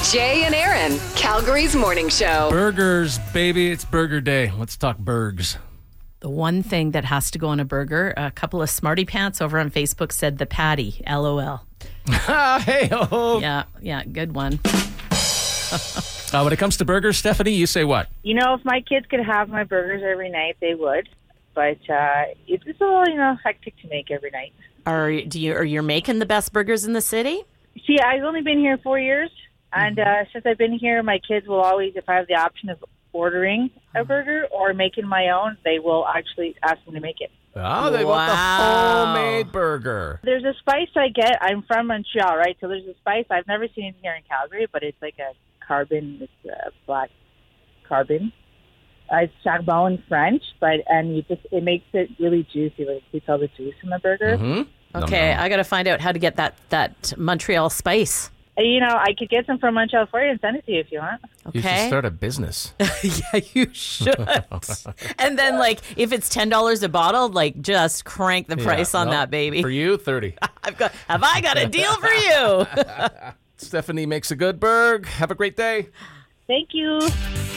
Jay and Aaron, Calgary's morning show. Burgers, baby. It's burger day. Let's talk burgers. The one thing that has to go on a burger, a couple of smarty pants over on Facebook said the patty, LOL. Hey-ho. Yeah, good one. When it comes to burgers, Stephanie, you say what? You know, if my kids could have my burgers every night, they would. But it's a little, hectic to make every night. Are you making the best burgers in the city? See, I've only been here 4 years, and since I've been here, my kids will always, if I have the option of ordering a burger or making my own, they will actually ask me to make it. Oh, they want the homemade burger. There's a spice I get. I'm from Montreal, right? So there's a spice. I've never seen it here in Calgary, but it's like a carbon. It's a black carbon. It's charbon in French, it makes it really juicy. Like, you tell the juice in the burger. Mm-hmm. Okay, I got to find out how to get that Montreal spice. I could get some from Montreal for you and send it to you if you want. Okay. You should start a business. Yeah, you should. And then, if it's $10 a bottle, just crank the price on that baby. For you, 30. Have I got a deal for you? Stephanie makes a good burger. Have a great day. Thank you.